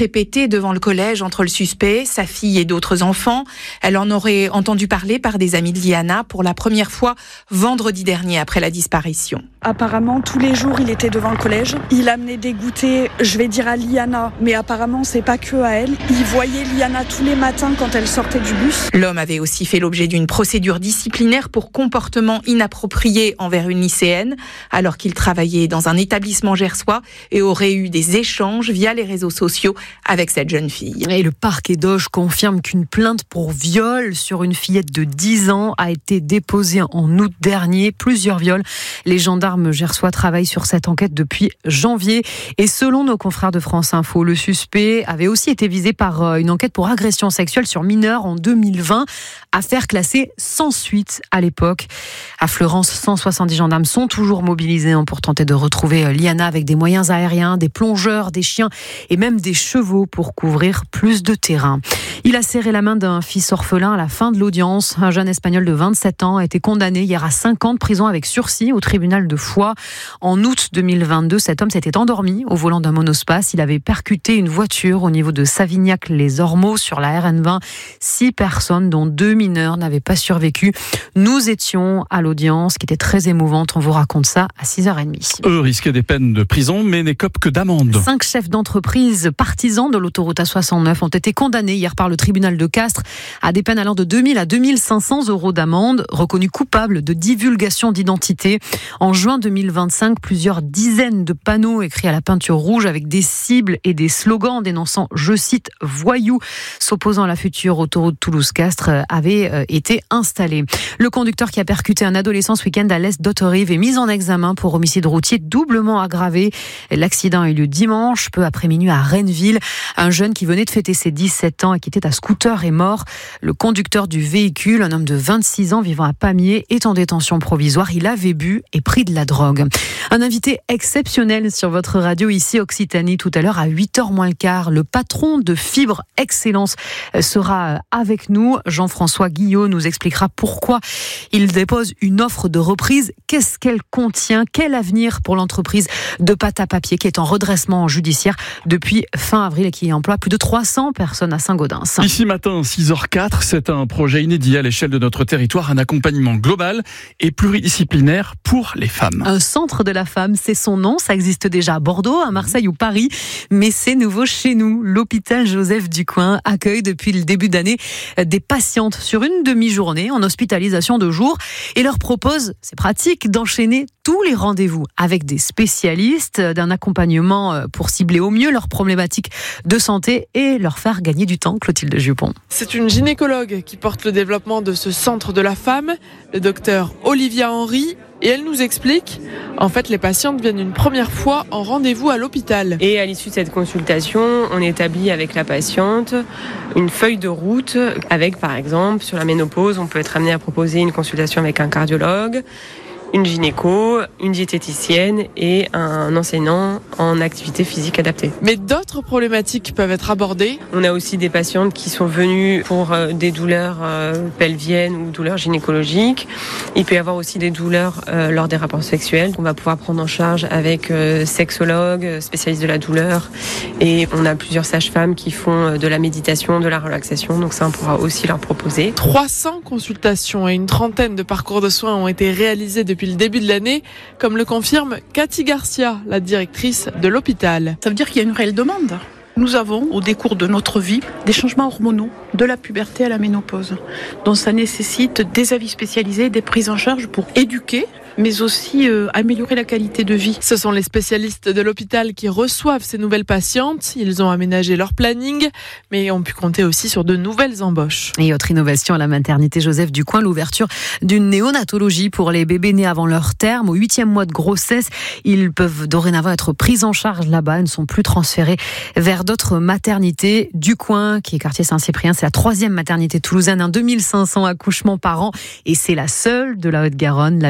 répétées devant le collège entre le suspect, sa fille et d'autres enfants. Elle en aurait entendu parler par des amis de Liana pour la première fois vendredi dernier après la disparition. Apparemment, tous les jours, il était devant le collège. Il amenait des goûters, je vais dire à Liana, mais apparemment, c'est pas que à elle. Il voyait Liana tous les matins quand elle sortait du bus. L'homme avait aussi fait l'objet d'une procédure disciplinaire pour comportement inapproprié envers une lycéenne, alors qu'il travaillait dans un établissement gersois et aurait eu des échanges via les réseaux sociaux avec cette jeune fille. Et le parquet d'Auge confirme qu'une plainte pour viol sur une fillette de 10 ans a été déposée en août dernier. Plusieurs viols. Les gendarmes gersois travaillent sur cette enquête depuis janvier. Et selon nos confrères de France Info, le suspect avait aussi été visé par une enquête pour agression sexuelle sur mineurs en 2020. Affaire classée sans suite à l'époque. À Fleurance, 170 gendarmes sont toujours mobilisés pour tenter de retrouver Liana avec des moyens aériens, des plongeurs, des chiens et même des chevaux pour couvrir plus de terrain. Il a serré la main d'un fils orphelin à la fin de l'audience. Un jeune Espagnol de 27 ans a été condamné hier à 5 ans de prison avec sursis au tribunal de Foix. En août 2022, cet homme s'était endormi au volant d'un monospace. Il avait percuté une voiture au niveau de Savignac-les-Ormeaux sur la RN20. 6 personnes, dont 2 mineurs, n'avaient pas survécu. Nous étions à l'audience qui était très émouvante. On vous raconte ça à 6h30. Eux risquaient des peines de prison, mais n'écopent que d'amende. 5 chefs d'entreprise partisans de l'autoroute A69 ont été condamnés hier par le tribunal de Castres à des peines allant de 2 000 à 2 500 euros d'amende, reconnus coupables de divulgation d'identité. En juin 2025, plusieurs dizaines de panneaux écrits à la peinture rouge avec des cibles et des slogans dénonçant, je cite, voyous, s'opposant à la future autoroute Toulouse-Castres avaient été installés. Le conducteur qui a percuté un adolescent ce week-end à l'est d'Autorive est mis en examen pour homicide routier doublement aggravé. L'accident a eu lieu dimanche, peu après minuit à Renneville. Un jeune qui venait de fêter ses 17 ans et qui était à scooter est mort. Le conducteur du véhicule, un homme de 26 ans vivant à Pamiers, est en détention provisoire. Il avait bu et pris de la drogue. Un invité exceptionnel sur votre radio ici Occitanie tout à l'heure à 8h moins le quart. Le patron de Fibre Excellence sera avec nous. Jean-François Guillot nous expliquera pourquoi il dépose une offre de reprise. Qu'est-ce qu'elle contient? Quel avenir pour l'entreprise de pâte à papier qui est en redressement judiciaire depuis fin avril et qui emploie plus de 300 personnes à Saint-Gaudens. Ici matin, 6h04, c'est un projet inédit à l'échelle de notre territoire, un accompagnement global et pluridisciplinaire pour les femmes. Un centre de la femme, c'est son nom, ça existe déjà à Bordeaux, à Marseille ou Paris, mais c'est nouveau chez nous. L'hôpital Joseph Ducoing accueille depuis le début d'année des patientes sur une demi-journée en hospitalisation de jour et leur propose, c'est pratique, d'enchaîner tous les rendez-vous avec des spécialistes, d'un accompagnement pour cibler au mieux leurs problématiques de santé et leur faire gagner du temps. Clotilde Jupon. C'est une gynécologue qui porte le développement de ce centre de la femme, le docteur Olivia Henry. Et elle nous explique, en fait, les patientes viennent une première fois en rendez-vous à l'hôpital. Et à l'issue de cette consultation, on établit avec la patiente une feuille de route avec, par exemple, sur la ménopause, on peut être amené à proposer une consultation avec un cardiologue, une gynéco, une diététicienne et un enseignant en activité physique adaptée. Mais d'autres problématiques peuvent être abordées. On a aussi des patientes qui sont venues pour des douleurs pelviennes ou douleurs gynécologiques. Il peut y avoir aussi des douleurs lors des rapports sexuels qu'on va pouvoir prendre en charge avec sexologues, spécialistes de la douleur. Et on a plusieurs sages-femmes qui font de la méditation, de la relaxation. Donc ça, on pourra aussi leur proposer. 300 consultations et une trentaine de parcours de soins ont été réalisés depuis le début de l'année, comme le confirme Cathy Garcia, la directrice de l'hôpital. Ça veut dire qu'il y a une réelle demande. Nous avons, au décours de notre vie, des changements hormonaux, de la puberté à la ménopause. Donc ça nécessite des avis spécialisés, des prises en charge pour éduquer, mais aussi améliorer la qualité de vie. Ce sont les spécialistes de l'hôpital qui reçoivent ces nouvelles patientes. Ils ont aménagé leur planning, mais ont pu compter aussi sur de nouvelles embauches. Et autre innovation à la maternité Joseph Ducoing, l'ouverture d'une néonatologie pour les bébés nés avant leur terme. Au 8e mois de grossesse, ils peuvent dorénavant être pris en charge là-bas. Ils ne sont plus transférés vers d'autres maternités. Ducoing, qui est quartier Saint-Cyprien, c'est la 3e maternité toulousaine, 2500 accouchements par an. Et c'est la seule de la Haute-Garonne labellisée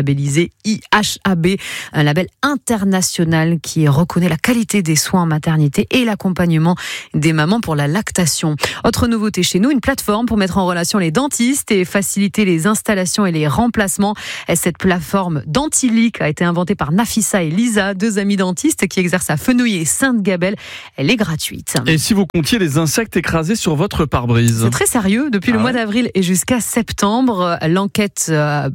IHAB, un label international qui reconnaît la qualité des soins en maternité et l'accompagnement des mamans pour la lactation. Autre nouveauté chez nous, une plateforme pour mettre en relation les dentistes et faciliter les installations et les remplacements. Et cette plateforme Dentilic a été inventée par Nafissa et Lisa, 2 amies dentistes qui exercent à Fenouil et Sainte-Gabelle. Elle est gratuite. Et si vous comptiez les insectes écrasés sur votre pare-brise? C'est très sérieux. Depuis le mois d'avril et jusqu'à septembre, l'enquête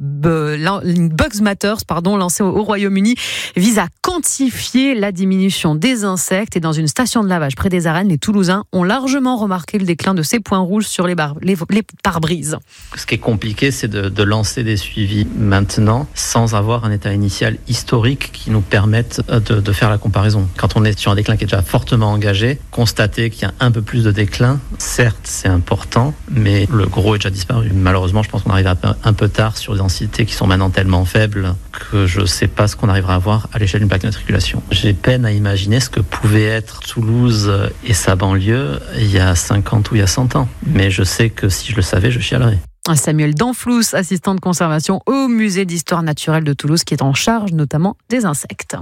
Bugs Matters, lancée au Royaume-Uni, vise à quantifier la diminution des insectes. Et dans une station de lavage près des Arènes, les Toulousains ont largement remarqué le déclin de ces points rouges sur les pare-brises. Ce qui est compliqué, c'est de lancer des suivis maintenant sans avoir un état initial historique qui nous permette de faire la comparaison. Quand on est sur un déclin qui est déjà fortement engagé, constater qu'il y a un peu plus de déclin, certes c'est important, mais le gros est déjà disparu. Malheureusement, je pense qu'on arrive un peu tard sur des densités qui sont maintenant tellement faibles que je ne sais pas ce qu'on arrivera à voir à l'échelle d'une plaque d'immatriculation. J'ai peine à imaginer ce que pouvait être Toulouse et sa banlieue il y a 50 ou il y a 100 ans. Mais je sais que si je le savais, je chialerais. Samuel Danflous, assistant de conservation au musée d'histoire naturelle de Toulouse, qui est en charge notamment des insectes.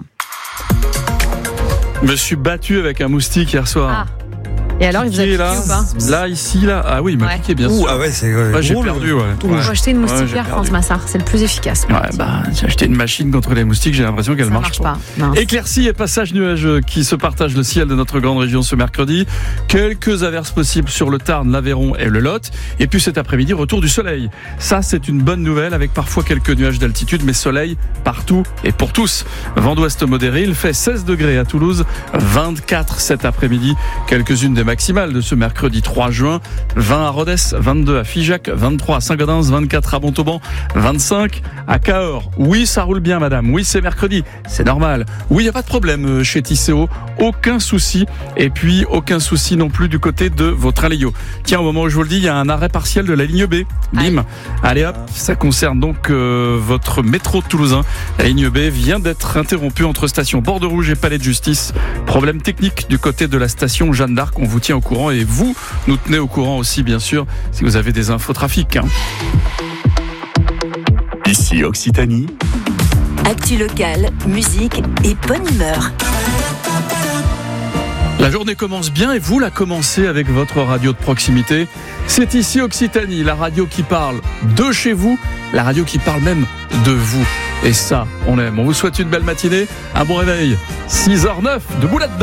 Je me suis battu avec un moustique hier soir. Et alors, il vous a piqué ou pas? Là, ici, là. Ah oui, il m'a piqué, bien sûr. Ah ouais, c'est j'ai perdu, Il faut acheter une moustiquaire, France Massard. C'est le plus efficace. J'ai acheté une machine contre les moustiques. J'ai l'impression qu'elle marche pas. Éclaircies et passages nuageux qui se partagent le ciel de notre grande région ce mercredi. Quelques averses possibles sur le Tarn, l'Aveyron et le Lot. Et puis cet après-midi, retour du soleil. Ça, c'est une bonne nouvelle avec parfois quelques nuages d'altitude, mais soleil partout et pour tous. Vent d'ouest modéré. Il fait 16 degrés à Toulouse, 24 cet après-midi. Quelques-unes des maximales de ce mercredi 3 juin, 20 à Rodez, 22 à Figeac, 23 à Saint-Gaudens, 24 à Montauban, 25 à Cahors. Oui, ça roule bien, madame. Oui, c'est mercredi. C'est normal. Oui, il n'y a pas de problème chez Tisséo. Aucun souci. Et puis, aucun souci non plus du côté de votre Aléo. Tiens, au moment où je vous le dis, il y a un arrêt partiel de la ligne B. Bim. Allez hop, ça concerne donc votre métro toulousain. La ligne B vient d'être interrompue entre station Bordeaux-Rouge et Palais de Justice. Problème technique du côté de la station Jeanne d'Arc. On vous tient au courant et vous nous tenez au courant aussi, bien sûr, si vous avez des infos trafic. Ici Occitanie. Actu locale, musique et bonne humeur. La journée commence bien et vous la commencez avec votre radio de proximité. C'est ici Occitanie, la radio qui parle de chez vous, la radio qui parle même de vous. Et ça, on aime. On vous souhaite une belle matinée, un bon réveil. 6h09, debout là-dedans.